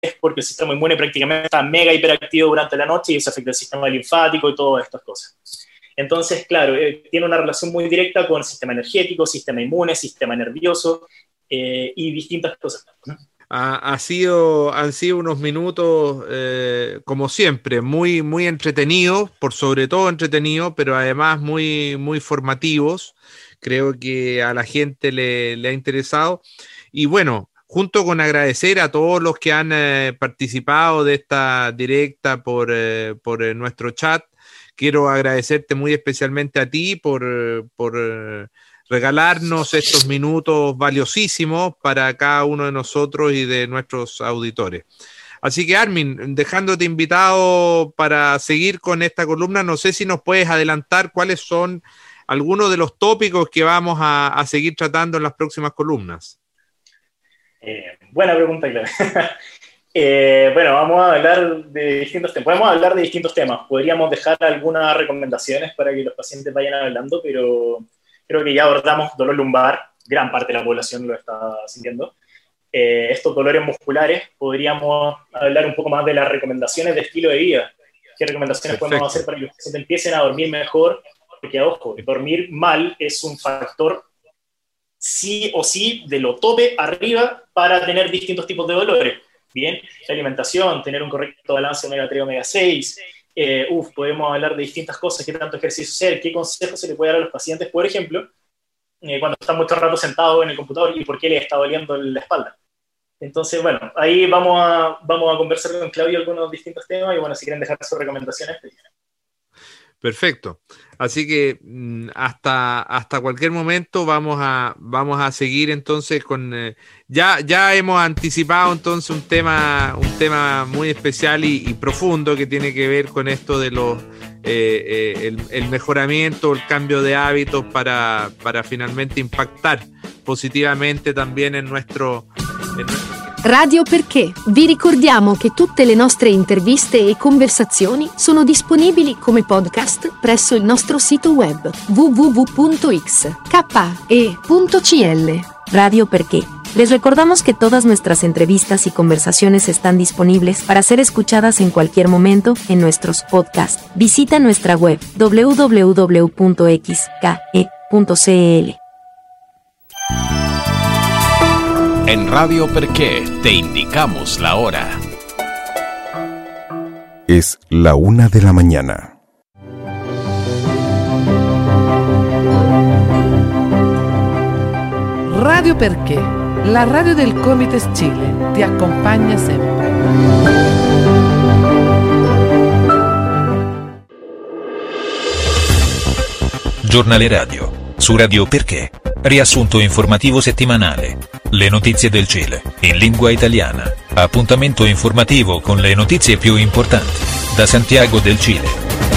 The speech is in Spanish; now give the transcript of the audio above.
es porque el sistema inmune prácticamente está mega hiperactivo durante la noche y eso afecta el sistema linfático y todas estas cosas. Entonces, claro, tiene una relación muy directa con el sistema energético, sistema inmune, sistema nervioso y distintas cosas. Han sido unos minutos, como siempre, muy, muy entretenidos, por sobre todo entretenidos, pero además muy, muy formativos. Creo que a la gente le ha interesado. Y bueno, junto con agradecer a todos los que han participado de esta directa por nuestro chat, quiero agradecerte muy especialmente a ti por regalarnos estos minutos valiosísimos para cada uno de nosotros y de nuestros auditores. Así que, Armin, dejándote invitado para seguir con esta columna, no sé si nos puedes adelantar cuáles son algunos de los tópicos que vamos a seguir tratando en las próximas columnas. Buena pregunta, claro. Bueno, vamos a hablar de distintos temas. Podemos hablar de distintos temas. Podríamos dejar algunas recomendaciones para que los pacientes vayan hablando, pero creo que ya abordamos dolor lumbar, gran parte de la población lo está sintiendo. Estos dolores musculares, podríamos hablar un poco más de las recomendaciones de estilo de vida. ¿Qué recomendaciones podemos hacer para que los pacientes empiecen a dormir mejor? Porque, ojo, dormir mal es un factor sí o sí de lo tope arriba para tener distintos tipos de dolores. Bien, la alimentación, tener un correcto balance omega 3, omega 6, podemos hablar de distintas cosas, qué tanto ejercicio hacer, qué consejos se le puede dar a los pacientes, por ejemplo, cuando están mucho rato sentados en el computador y por qué les está doliendo la espalda. Entonces, bueno, ahí vamos a conversar con Claudio algunos distintos temas y bueno, si quieren dejar sus recomendaciones. Perfecto. Así que hasta cualquier momento vamos a seguir entonces con ya hemos anticipado entonces un tema muy especial y profundo que tiene que ver con esto de los el mejoramiento, el cambio de hábitos para finalmente impactar positivamente también en nuestro Radio Perché. Vi ricordiamo che tutte le nostre interviste e conversazioni sono disponibili come podcast presso il nostro sito web www.xke.cl. Radio Perché. Les recordamos que todas nuestras entrevistas y conversaciones están disponibles para ser escuchadas en cualquier momento en nuestros podcasts. Visita nuestra web www.xke.cl. En Radio Perché te indicamos la hora. Es la 1:00 a.m. Radio Perché, la radio del Comites Chile, ti accompagna sempre. Giornale radio, su Radio Perché. Riassunto informativo settimanale. Le notizie del Cile, in lingua italiana. Appuntamento informativo con le notizie più importanti. Da Santiago del Cile.